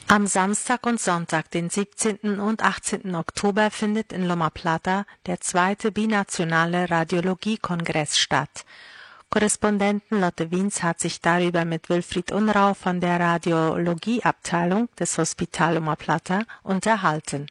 Am Samstag und Sonntag, den 17. und 18. Oktober, findet in Loma Plata der 2. binationale Radiologie-Kongress statt. Korrespondentin Lotte Wiens hat sich darüber mit Wilfried Unrau von der Radiologieabteilung des Hospital Loma Plata unterhalten.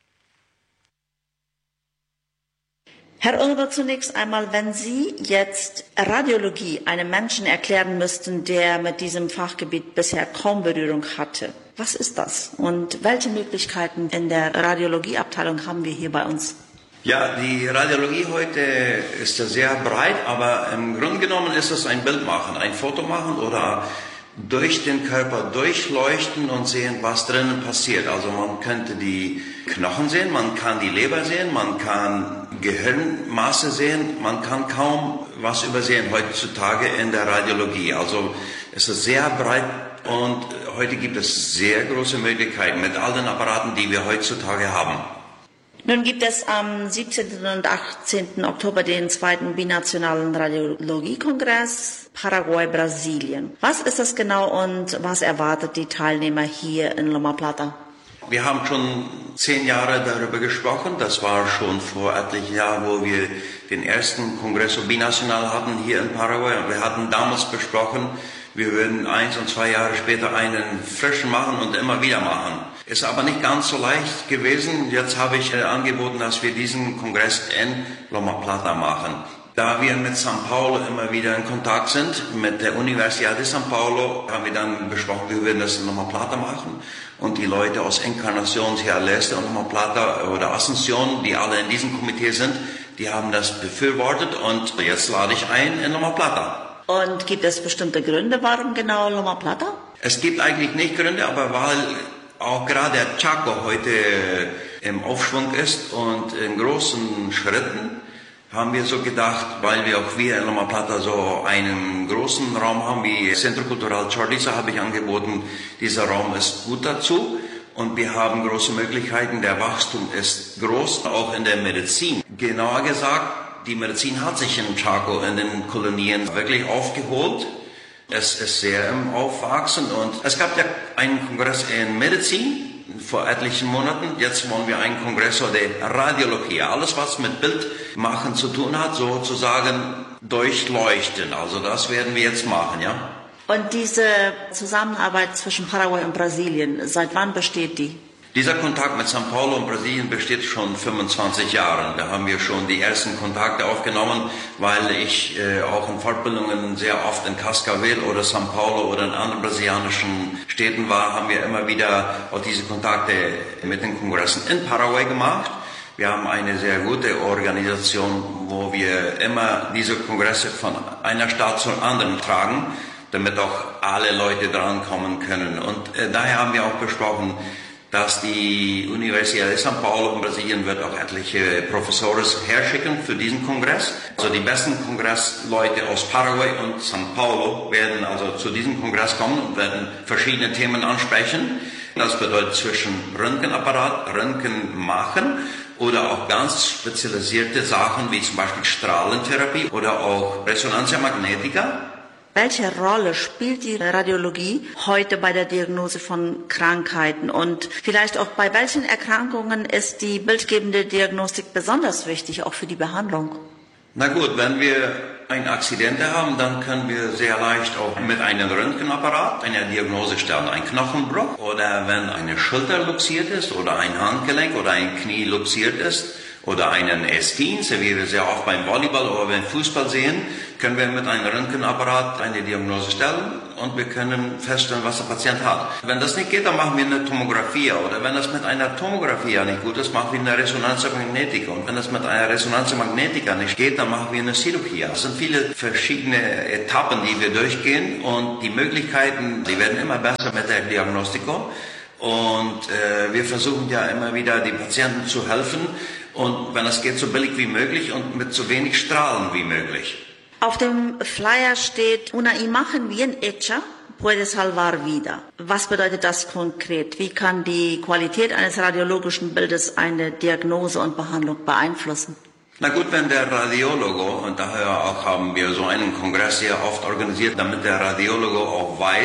Herr Unrau, zunächst einmal, wenn Sie jetzt Radiologie einem Menschen erklären müssten, der mit diesem Fachgebiet bisher kaum Berührung hatte, was ist das und welche Möglichkeiten in der Radiologieabteilung haben wir hier bei uns? Ja, die Radiologie heute ist ja sehr breit, aber im Grunde genommen ist es ein Bild machen, ein Foto machen oder durch den Körper durchleuchten und sehen, was drinnen passiert. Also man könnte die Knochen sehen, man kann die Leber sehen, man kann Gehirnmasse sehen, man kann kaum was übersehen heutzutage in der Radiologie. Also es ist sehr breit und heute gibt es sehr große Möglichkeiten mit all den Apparaten, die wir heutzutage haben. Nun gibt es am 17. und 18. Oktober den 2. binationalen Radiologiekongress Paraguay-Brasilien. Was ist das genau und was erwartet die Teilnehmer hier in Loma Plata? Wir haben schon 10 Jahre darüber gesprochen. Das war schon vor etlichen Jahren, wo wir den ersten Congreso Binacional hatten hier in Paraguay. Und wir hatten damals besprochen, wir würden 1 und 2 Jahre später einen frischen machen und immer wieder machen. Ist aber nicht ganz so leicht gewesen. Jetzt habe ich angeboten, dass wir diesen Kongress in Loma Plata machen. Da wir mit São Paulo immer wieder in Kontakt sind, mit der Universidad de São Paulo, haben wir dann besprochen, wir würden das in Loma Plata machen. Und die Leute aus Encarnación, Tierra del Este und Loma Plata oder Asunción, die alle in diesem Komitee sind, die haben das befürwortet und jetzt lade ich ein in Loma Plata. Und gibt es bestimmte Gründe, warum genau Loma Plata? Es gibt eigentlich nicht Gründe, aber weil auch gerade der Chaco heute im Aufschwung ist und in großen Schritten, haben wir so gedacht, weil wir auch in Loma Plata so einen großen Raum haben wie Centro Cultural Chorliza, habe ich angeboten, dieser Raum ist gut dazu und wir haben große Möglichkeiten, der Wachstum ist groß, auch in der Medizin. Genauer gesagt, die Medizin hat sich in Chaco, in den Kolonien wirklich aufgeholt. Es ist sehr im Aufwachsen und es gab ja einen Kongress in Medizin vor etlichen Monaten. Jetzt wollen wir einen Kongress der Radiologie. Alles, was mit Bildmachen zu tun hat, sozusagen durchleuchten. Also das werden wir jetzt machen, ja. Und diese Zusammenarbeit zwischen Paraguay und Brasilien, seit wann besteht die? Dieser Kontakt mit São Paulo und Brasilien besteht schon 25 Jahre. Da haben wir schon die ersten Kontakte aufgenommen, weil ich auch in Fortbildungen sehr oft in Cascavel oder São Paulo oder in anderen brasilianischen Städten war, haben wir immer wieder auch diese Kontakte mit den Kongressen in Paraguay gemacht. Wir haben eine sehr gute Organisation, wo wir immer diese Kongresse von einer Stadt zur anderen tragen, damit auch alle Leute drankommen können. Und daher haben wir auch besprochen, dass die Universidad de São Paulo in Brasilien wird auch etliche Professoren herschicken für diesen Kongress. Also die besten Kongressleute aus Paraguay und São Paulo werden also zu diesem Kongress kommen und werden verschiedene Themen ansprechen. Das bedeutet zwischen Röntgenapparat, Röntgen machen oder auch ganz spezialisierte Sachen wie zum Beispiel Strahlentherapie oder auch Resonantia magnetica. Welche Rolle spielt die Radiologie heute bei der Diagnose von Krankheiten und vielleicht auch bei welchen Erkrankungen ist die bildgebende Diagnostik besonders wichtig, auch für die Behandlung? Na gut, wenn wir ein Accident haben, dann können wir sehr leicht auch mit einem Röntgenapparat eine Diagnose stellen. Ein Knochenbruch oder wenn eine Schulter luxiert ist oder ein Handgelenk oder ein Knie luxiert ist oder einen S-Teen, so wie wir sehr oft beim Volleyball oder beim Fußball sehen, können wir mit einem Röntgenapparat eine Diagnose stellen und wir können feststellen, was der Patient hat. Wenn das nicht geht, dann machen wir eine Tomographie oder wenn das mit einer Tomographie ja nicht gut ist, machen wir eine Resonantia magnetica und wenn das mit einer Resonantia magnetica nicht geht, dann machen wir eine Chirurgie. Es sind viele verschiedene Etappen, die wir durchgehen und die Möglichkeiten, die werden immer besser mit der Diagnostiko und wir versuchen ja immer wieder, die Patienten zu helfen und wenn es geht, so billig wie möglich und mit so wenig Strahlen wie möglich. Auf dem Flyer steht, una imagen bien hecha puede salvar vida. Was bedeutet das konkret? Wie kann die Qualität eines radiologischen Bildes eine Diagnose und Behandlung beeinflussen? Na gut, wenn der Radiologe, und daher auch haben wir so einen Kongress sehr oft organisiert, damit der Radiologe auch weiß,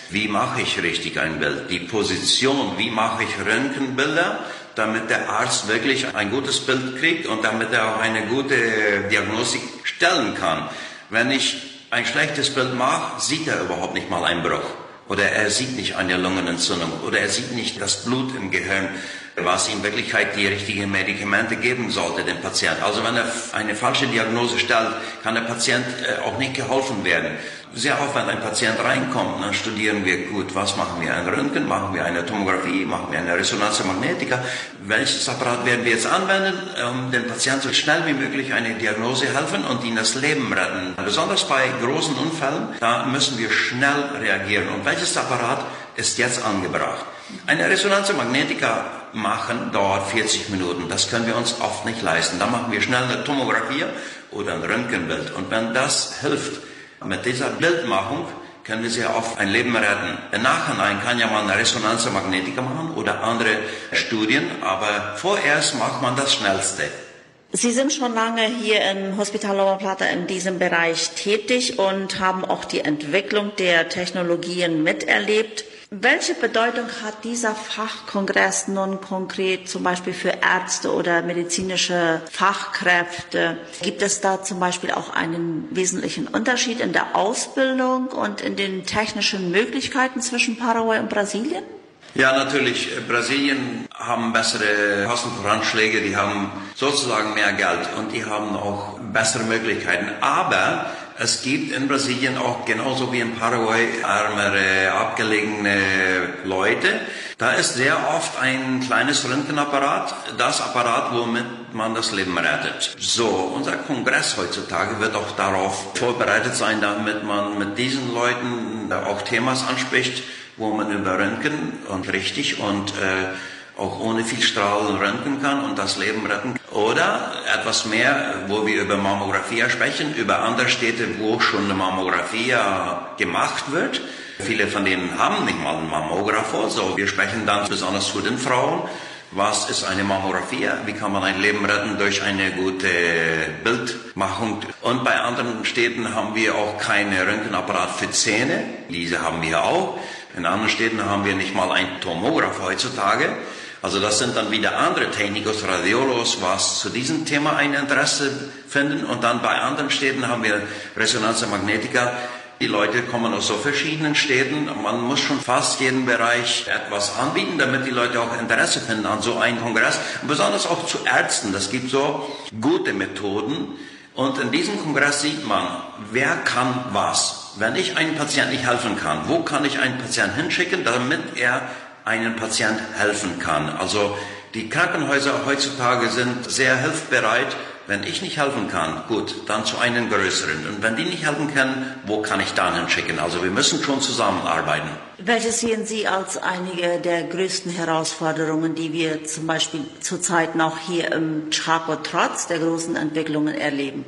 wie mache ich richtig ein Bild, die Position, wie mache ich Röntgenbilder, damit der Arzt wirklich ein gutes Bild kriegt und damit er auch eine gute Diagnostik stellen kann. Wenn ich ein schlechtes Bild mache, sieht er überhaupt nicht mal einen Bruch. Oder er sieht nicht eine Lungenentzündung. Oder er sieht nicht das Blut im Gehirn, was in Wirklichkeit die richtigen Medikamente geben sollte, dem Patienten. Also wenn er eine falsche Diagnose stellt, kann der Patient auch nicht geholfen werden. Sehr oft, wenn ein Patient reinkommt, dann studieren wir gut, was machen wir, ein Röntgen, machen wir eine Tomographie, machen wir eine Resonanzmagnetika, welches Apparat werden wir jetzt anwenden, um dem Patienten so schnell wie möglich eine Diagnose helfen und ihm das Leben retten. Besonders bei großen Unfällen, da müssen wir schnell reagieren. Und welches Apparat ist jetzt angebracht? Eine Resonanzmagnetika machen dauert 40 Minuten. Das können wir uns oft nicht leisten. Da machen wir schnell eine Tomographie oder ein Röntgenbild. Und wenn das hilft, mit dieser Bildmachung können wir sehr oft ein Leben retten. Im Nachhinein kann ja man eine Resonanzmagnetika machen oder andere Studien, aber vorerst macht man das Schnellste. Sie sind schon lange hier im Hospital Loma Plata in diesem Bereich tätig und haben auch die Entwicklung der Technologien miterlebt. Welche Bedeutung hat dieser Fachkongress nun konkret zum Beispiel für Ärzte oder medizinische Fachkräfte? Gibt es da zum Beispiel auch einen wesentlichen Unterschied in der Ausbildung und in den technischen Möglichkeiten zwischen Paraguay und Brasilien? Ja, natürlich. Brasilien haben bessere Kostenvoranschläge, die haben sozusagen mehr Geld und die haben auch bessere Möglichkeiten. Aber es gibt in Brasilien auch genauso wie in Paraguay ärmere, abgelegene Leute. Da ist sehr oft ein kleines Röntgenapparat, das Apparat, womit man das Leben rettet. So, unser Kongress heutzutage wird auch darauf vorbereitet sein, damit man mit diesen Leuten auch Themen anspricht, wo man über Röntgen und richtig und auch ohne viel Strahlen röntgen kann und das Leben retten. Oder etwas mehr, wo wir über Mammographie sprechen, über andere Städte, wo schon eine Mammographie gemacht wird. Viele von denen haben nicht mal einen Mammograph. So, wir sprechen dann besonders zu den Frauen. Was ist eine Mammographie? Wie kann man ein Leben retten durch eine gute Bildmachung? Und bei anderen Städten haben wir auch keinen Röntgenapparat für Zähne. Diese haben wir auch. In anderen Städten haben wir nicht mal einen Tomograph heutzutage. Also das sind dann wieder andere Technikos, Radiologos, was zu diesem Thema ein Interesse finden. Und dann bei anderen Städten haben wir Resonanzmagnetika. Die Leute kommen aus so verschiedenen Städten. Man muss schon fast jeden Bereich etwas anbieten, damit die Leute auch Interesse finden an so einem Kongress. Und besonders auch zu Ärzten. Das gibt so gute Methoden. Und in diesem Kongress sieht man, wer kann was. Wenn ich einem Patienten nicht helfen kann, wo kann ich einen Patienten hinschicken, damit er einen Patienten helfen kann? Also die Krankenhäuser heutzutage sind sehr hilfsbereit. Wenn ich nicht helfen kann, gut, dann zu einem größeren. Und wenn die nicht helfen können, wo kann ich dann hinschicken? Also wir müssen schon zusammenarbeiten. Welches sehen Sie als einige der größten Herausforderungen, die wir zum Beispiel zurzeit noch hier im Chaco trotz der großen Entwicklungen erleben?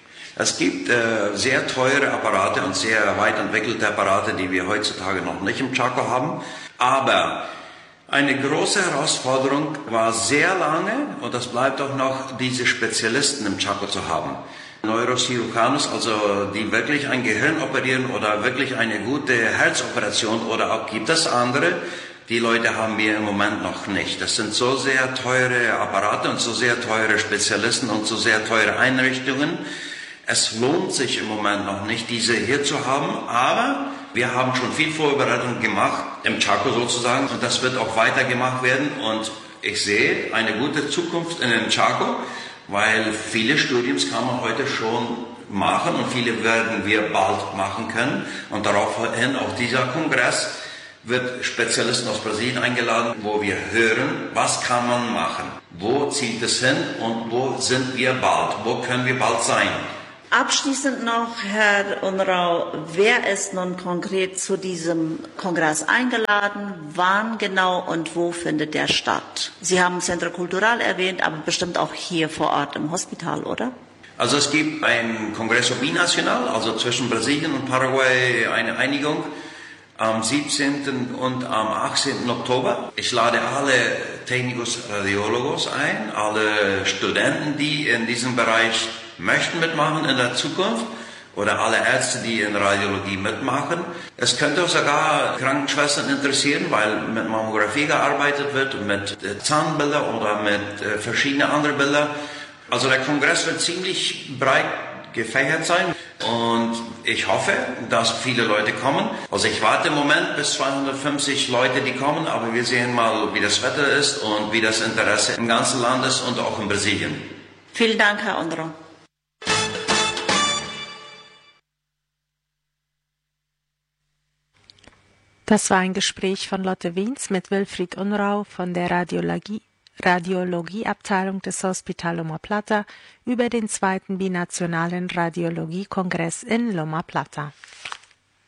Es gibt sehr teure Apparate und sehr weit entwickelte Apparate, die wir heutzutage noch nicht im Chaco haben. Aber eine große Herausforderung war sehr lange, und das bleibt auch noch, diese Spezialisten im Chaco zu haben. Neurochirujanos, also die wirklich ein Gehirn operieren oder wirklich eine gute Herzoperation, oder auch gibt es andere, die Leute haben wir im Moment noch nicht. Das sind so sehr teure Apparate und so sehr teure Spezialisten und so sehr teure Einrichtungen. Es lohnt sich im Moment noch nicht, diese hier zu haben, aber wir haben schon viel Vorbereitung gemacht, im Chaco sozusagen, und das wird auch weitergemacht werden. Und ich sehe eine gute Zukunft in dem Chaco, weil viele Studiums kann man heute schon machen und viele werden wir bald machen können. Und daraufhin auch dieser Kongress wird Spezialisten aus Brasilien eingeladen, wo wir hören, was kann man machen, wo zieht es hin und wo sind wir bald, wo können wir bald sein. Abschließend noch, Herr Unrau, wer ist nun konkret zu diesem Kongress eingeladen? Wann genau und wo findet der statt? Sie haben Centro Cultural erwähnt, aber bestimmt auch hier vor Ort im Hospital, oder? Also es gibt ein Congreso Binacional, also zwischen Brasilien und Paraguay eine Einigung am 17. und am 18. Oktober. Ich lade alle Technicos Radiologos ein, alle Studenten, die in diesem Bereich möchten mitmachen in der Zukunft. oder alle Ärzte, die in Radiologie mitmachen. Es könnte sogar Krankenschwestern interessieren, weil mit Mammographie gearbeitet wird, mit Zahnbilder oder mit verschiedenen anderen Bildern. Also der Kongress wird ziemlich breit gefächert sein und ich hoffe, dass viele Leute kommen. Also ich warte im Moment bis 250 Leute, die kommen, aber wir sehen mal, wie das Wetter ist und wie das Interesse im ganzen Land ist und auch in Brasilien. Vielen Dank, Herr Unruh. Das war ein Gespräch von Lotte Wiens mit Wilfried Unruh von der Radiologieabteilung des Hospital Loma Plata über den 2. Binationalen Radiologiekongress in Loma Plata.